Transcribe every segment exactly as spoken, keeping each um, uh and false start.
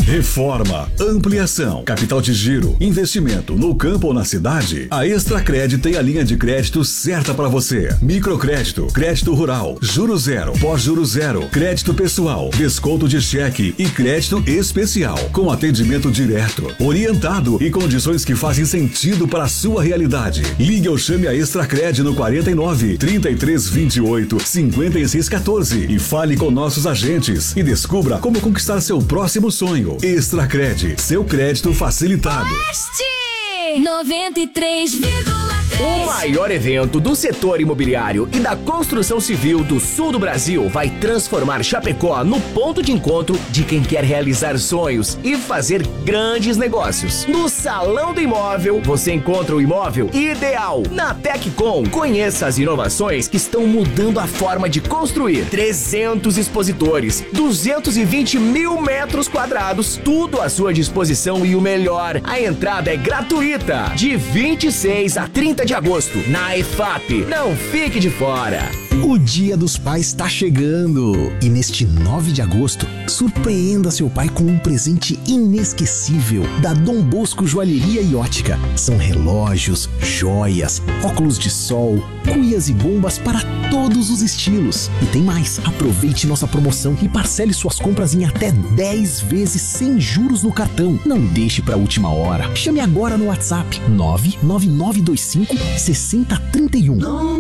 Reforma, ampliação, capital de giro, investimento no campo ou na cidade? A Extracred tem a linha de crédito certa para você. Microcrédito, crédito rural, juro zero, pós-juro zero, crédito pessoal, desconto de cheque e crédito especial, com atendimento direto, orientado e condições que fazem sentido para a sua realidade. Ligue ou chame a Extracred no quarenta e nove, trinta e três, vinte e oito, cinquenta e seis, quatorze e fale com nossos agentes e descubra como conquistar seu próximo sonho. Extracred, seu crédito facilitado. Oeste noventa e três vírgula três. O maior evento do setor imobiliário e da construção civil do sul do Brasil vai transformar Chapecó no ponto de encontro de quem quer realizar sonhos e fazer grandes negócios. No Salão do Imóvel, você encontra o imóvel ideal. Na Teccom, conheça as inovações que estão mudando a forma de construir. trezentos expositores, duzentos e vinte mil metros quadrados, tudo à sua disposição e o melhor, a entrada é gratuita. De vinte e seis a trinta de agosto, na E F A P. Não fique de fora. O Dia dos Pais está chegando e neste nove de agosto, surpreenda seu pai com um presente inesquecível da Dom Bosco Joalheria e Ótica. São relógios, joias, óculos de sol, cuias e bombas para todos os estilos. E tem mais, aproveite nossa promoção e parcele suas compras em até dez vezes sem juros no cartão. Não deixe para a última hora. Chame agora no WhatsApp nove nove nove dois cinco, seis zero três um. Dom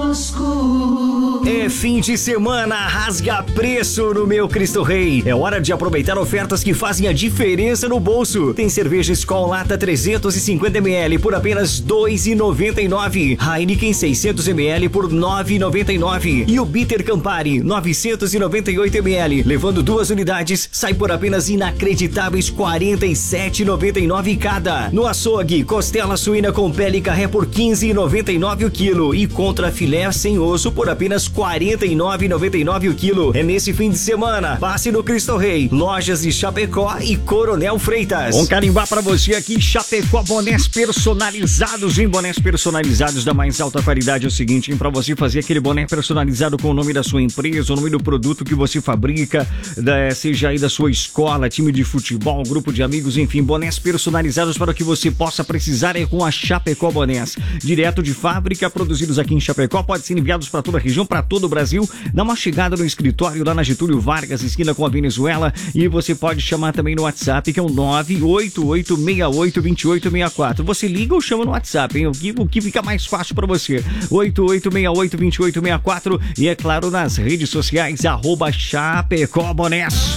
Bosco. É fim de semana, rasga preço no meu Cristo Rei. É hora de aproveitar ofertas que fazem a diferença no bolso. Tem cerveja Skol Lata trezentos e cinquenta mililitros por apenas dois reais e noventa e nove centavos. Heineken seiscentos mililitros por nove reais e noventa e nove centavos. E o Bitter Campari novecentos e noventa e oito mililitros. Levando duas unidades, sai por apenas inacreditáveis quarenta e sete reais e noventa e nove centavos cada. No açougue, costela suína com pele carré por quinze reais e noventa e nove centavos o quilo. E contra filé sem osso por apenas quarenta e nove reais e noventa e nove centavos o quilo. É nesse fim de semana. Passe no Cristo Rei, lojas de Chapecó e Coronel Freitas. Vamos carimbar pra você aqui, Chapecó, bonés personalizados, em bonés personalizados da mais alta qualidade. É o seguinte, hein, pra você fazer aquele boné personalizado com o nome da sua empresa, o nome do produto que você fabrica, da, seja aí da sua escola, time de futebol, grupo de amigos, enfim, bonés personalizados para o que você possa precisar é com a Chapecó Bonés. Direto de fábrica, produzidos aqui em Chapecó, pode ser enviados para toda a região, para todo o Brasil. Dá uma chegada no escritório lá na Getúlio Vargas, esquina com a Venezuela, e você pode chamar também no WhatsApp, que é o nove oito oito seis oito dois oito seis quatro. Você liga ou chama no WhatsApp, hein? O que, o que fica mais fácil para você? oito oito seis oito dois oito seis quatro e é claro nas redes sociais, arroba Chapecó Bonés.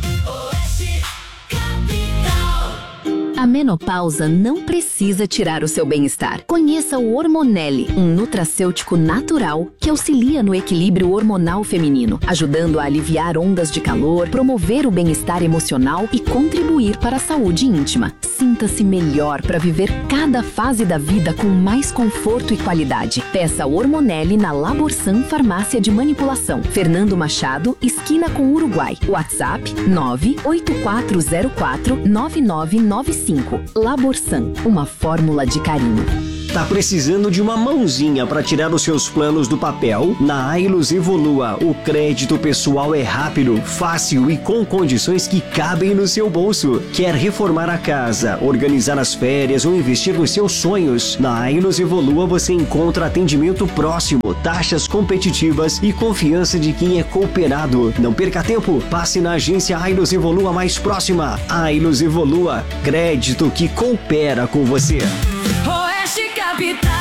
A menopausa não precisa tirar o seu bem-estar. Conheça o Hormonelli, um nutracêutico natural que auxilia no equilíbrio hormonal feminino, ajudando a aliviar ondas de calor, promover o bem-estar emocional e contribuir para a saúde íntima. Sinta-se melhor para viver cada fase da vida com mais conforto e qualidade. Peça Hormonelli na Laborsan Farmácia de Manipulação, Fernando Machado, esquina com Uruguai. WhatsApp nove oito quatro zero quatro nove nove nove cinco. Laborsan, uma fórmula de carinho. Tá precisando de uma mãozinha para tirar os seus planos do papel? Na Ailus Evolua, o crédito pessoal é rápido, fácil e com condições que cabem no seu bolso. Quer reformar a casa, organizar as férias ou investir nos seus sonhos? Na Ailus Evolua você encontra atendimento próximo, taxas competitivas e confiança de quem é cooperado. Não perca tempo, passe na agência Ailus Evolua mais próxima. Ailus Evolua, crédito que coopera com você. Oeste Capital.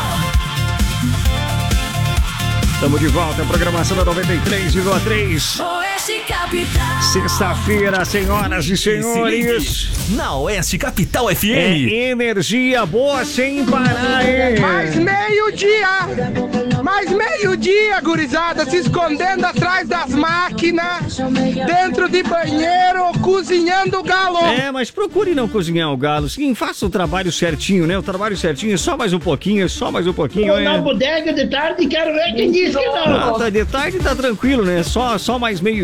Estamos de volta, a programação da noventa e três vírgula três. Oeste Capital. Sexta-feira, senhoras e senhores. Na Oeste Capital F M. É energia boa sem parar, hein? Mais meio-dia, mais meio-dia, gurizada, se escondendo atrás das máquinas, dentro de banheiro, cozinhando galo. É, mas procure não cozinhar o galo, sim, faça o trabalho certinho, né? O trabalho certinho, só mais um pouquinho, só mais um pouquinho. Na bodega de tarde, quero ver quem disse que não. Ah, tá, de tarde tá tranquilo, né? Só, só mais meio-dia.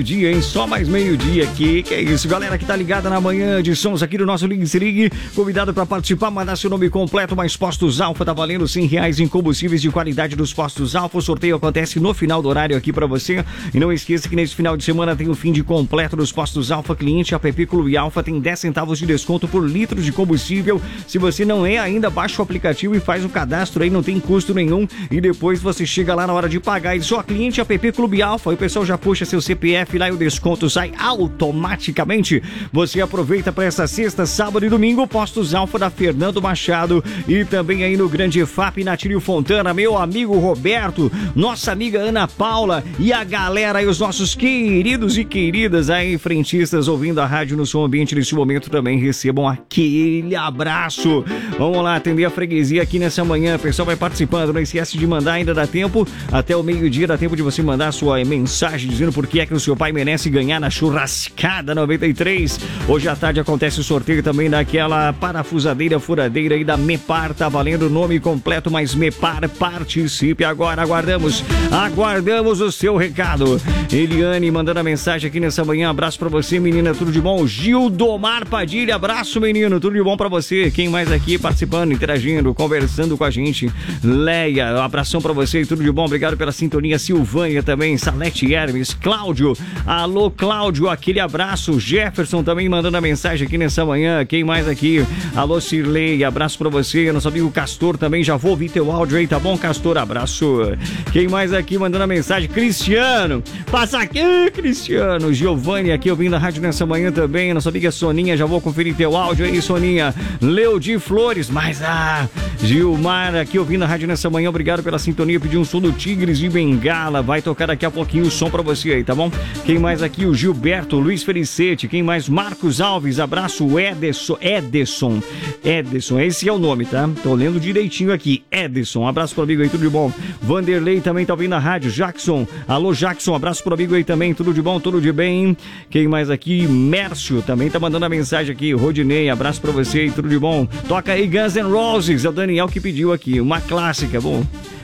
meio-dia, hein? Só mais meio-dia aqui. Que é isso, galera que tá ligada na manhã de sons aqui do nosso Ligue Se Ligue. Convidado para participar, mandar seu nome completo, mais Postos Alfa, tá valendo cem reais em combustíveis de qualidade dos Postos Alfa. O sorteio acontece no final do horário aqui para você. E não esqueça que nesse final de semana tem o fim de completo dos Postos Alfa. Cliente App Clube Alfa tem dez centavos de desconto por litro de combustível. Se você não é ainda, baixa o aplicativo e faz o cadastro aí, não tem custo nenhum. E depois você chega lá na hora de pagar e só cliente App Clube Alfa. E o pessoal já puxa seu C P F lá e o desconto sai automaticamente. Você aproveita para essa sexta, sábado e domingo, Postos Alfa da Fernando Machado e também aí no Grande E F A P Natílio Fontana, meu amigo Roberto, nossa amiga Ana Paula e a galera aí, os nossos queridos e queridas aí, frentistas ouvindo a rádio no som ambiente nesse momento também recebam aquele abraço. Vamos lá atender a freguesia aqui nessa manhã, o pessoal vai participando, não esquece de mandar, ainda dá tempo, até o meio-dia dá tempo de você mandar a sua mensagem dizendo por que é que o seu pai merece ganhar na Churrascada noventa e três. Hoje à tarde acontece o sorteio também daquela parafusadeira furadeira aí da Mepar, tá valendo o nome completo, mas Mepar, participe agora, aguardamos, aguardamos o seu recado. Eliane mandando a mensagem aqui nessa manhã, abraço pra você, menina, tudo de bom? Gildomar Padilha, abraço, menino, tudo de bom pra você? Quem mais aqui participando, interagindo, conversando com a gente? Leia, um abração pra você e tudo de bom, obrigado pela sintonia. Silvânia também, Salete Hermes, Cláudio, alô Cláudio, aquele abraço. Jefferson também mandando a mensagem aqui nessa manhã. Quem mais aqui? Alô Cirlei, abraço pra você. Nosso amigo Castor também, já vou ouvir teu áudio aí, tá bom, Castor? Abraço. Quem mais aqui mandando a mensagem? Cristiano, passa aqui, Cristiano. Giovanni aqui ouvindo a rádio nessa manhã também. Nossa amiga Soninha, já vou conferir teu áudio aí, Soninha. Leodi Flores, mas ah, Gilmar aqui ouvindo a rádio nessa manhã, obrigado pela sintonia. Pediu um som do Tigres de Bengala, vai tocar daqui a pouquinho o som pra você aí, tá bom? Quem mais aqui? O Gilberto, Luiz Felicete, quem mais? Marcos Alves, abraço. Ederson, Ederson, Ederson, esse é o nome, tá? Tô lendo direitinho aqui, Ederson, abraço pro amigo aí, tudo de bom. Vanderlei também tá ouvindo a rádio. Jackson, alô Jackson, abraço pro amigo aí também, tudo de bom, tudo de bem. Quem mais aqui? Mércio também tá mandando a mensagem aqui. Rodinei, abraço pra você aí, tudo de bom. Toca aí Guns N' Roses, é o Daniel que pediu aqui, uma clássica, bom.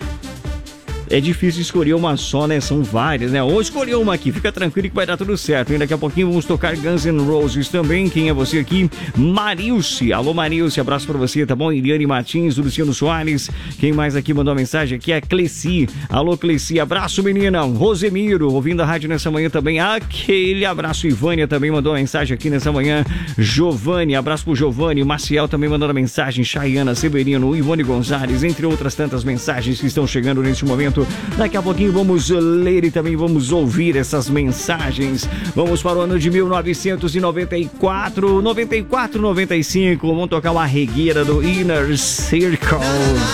É difícil escolher uma só, né? São várias, né? Ou escolher uma aqui, fica tranquilo que vai dar tudo certo. E daqui a pouquinho vamos tocar Guns N' Roses também. Quem é você aqui? Marilce. Alô, Marilce, abraço pra você, tá bom? Iliane Martins, Luciano Soares. Quem mais aqui mandou a mensagem aqui é Cleci. Alô, Cleci, abraço, menina. Rosemiro, ouvindo a rádio nessa manhã também. Aquele abraço. Ivânia também mandou a mensagem aqui nessa manhã. Giovanni, abraço pro Giovanni. Maciel também mandou a mensagem. Chayana Severino, Ivone Gonzalez, entre outras tantas mensagens que estão chegando neste momento. Daqui a pouquinho vamos ler e também vamos ouvir essas mensagens. Vamos para o ano de mil novecentos e noventa e quatro, noventa e quatro, noventa e cinco. Vamos tocar uma regueira do Inner Circle.